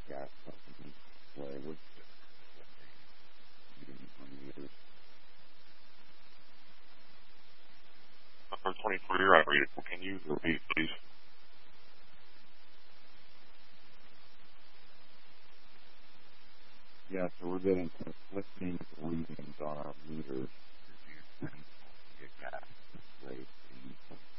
gas company. Well, it was using 20 years. Number 24, you're operated. Can you repeat, please? Yeah, so we're getting conflicting readings on our meters. Get gas. That's great.